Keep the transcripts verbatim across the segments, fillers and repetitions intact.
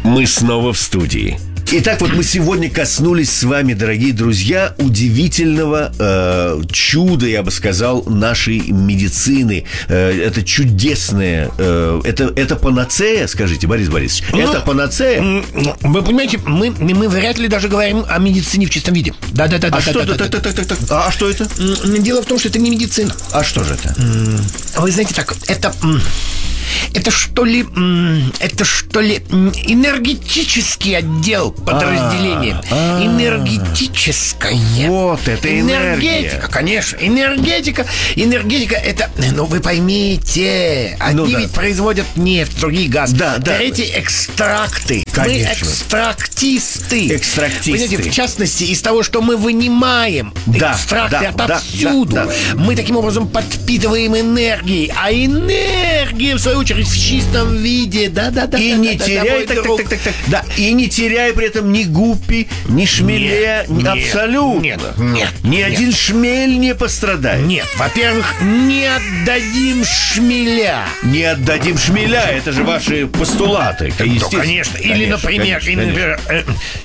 Мы снова в студии. Итак, вот мы сегодня коснулись с вами, дорогие друзья, удивительного э, чуда, я бы сказал, нашей медицины. Э, это чудесное, э, это, это панацея, скажите, Борис Борисович, ну, это панацея? Вы понимаете, мы, мы вряд ли даже говорим о медицине в чистом виде. Да-да-да. А что это? А что это? Дело в том, что это не медицина. А что же это? Вы знаете, так, это... Это что ли, это что ли энергетический отдел подразделения? А, а, Энергетическая. Вот это энергия. Энергетика, конечно. Энергетика. Энергетика это, ну вы поймите, одни ну, да. ведь производят нефть, другие газ. Да, да. Третьи экстракты. Конечно. Мы экстрактисты. Экстрактисты. Понимаете, в частности, из того, что мы вынимаем да, экстракты да, отовсюду, да, да, да. мы таким образом подпитываем энергией. А энергия, в свою очередь, в чистом виде. Да-да-да. И да, не да, теряй, да, так, так, так, так, так. Да, и не теряй при этом ни гуппи, ни шмеля. Нет, абсолютно. Нет, нет. Ни нет. один шмель не пострадает. Нет, во-первых, не отдадим шмеля. Не отдадим шмеля, это же ваши постулаты. Ну, конечно. Или, конечно, например, конечно, или, например э,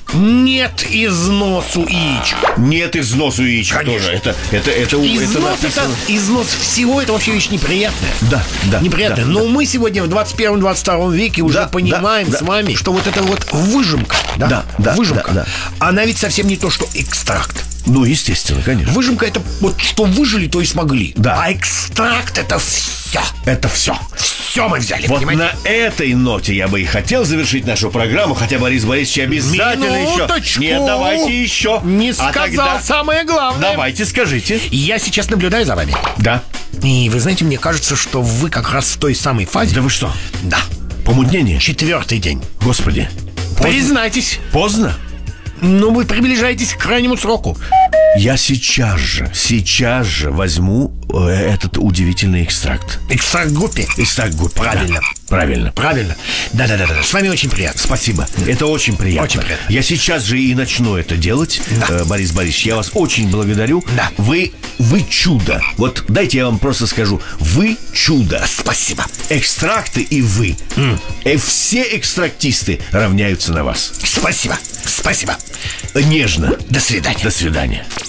нет износу яичка. Нет износу яичка конечно. тоже. Это, это, это, износ, это, это износ всего, это вообще вещь неприятная. Да, да. Неприятная. Да, Но да. мы сегодня в двадцать первом двадцать втором веке уже да, понимаем да, с вами, да. что вот эта вот выжимка, да, да, да, выжимка, да, да. она ведь совсем не то, что экстракт. Ну, естественно, конечно. Выжимка это вот что выжили, то и смогли. Да. А экстракт это все. Это все. Все мы взяли, вот понимаете? На этой ноте я бы и хотел завершить нашу программу, хотя Борис Борисович обязательно Минуточку. еще. Нет, давайте еще. Не а сказал тогда... самое главное. Давайте, скажите. Я сейчас наблюдаю за вами. Да. И вы знаете, мне кажется, что вы как раз в той самой фазе. Да вы что? Да. Помутнение? Четвертый день. Господи. Поздно. Признайтесь. Поздно? Ну, вы приближаетесь к крайнему сроку. Я сейчас же, сейчас же возьму этот удивительный экстракт. Экстракт гуппи? Экстракт гуппи. Правильно. Да. Правильно. Правильно. Да-да-да. С вами очень приятно. Спасибо. Это очень приятно. Очень приятно. Я сейчас же и начну это делать. Да. Борис Борисович, я вас очень благодарю. Да. Вы, вы чудо. Вот дайте я вам просто скажу. Вы чудо. Спасибо. Экстракты и вы. Mm. И все экстрактисты равняются на вас. Спасибо. Спасибо. Нежно. До свидания. До свидания.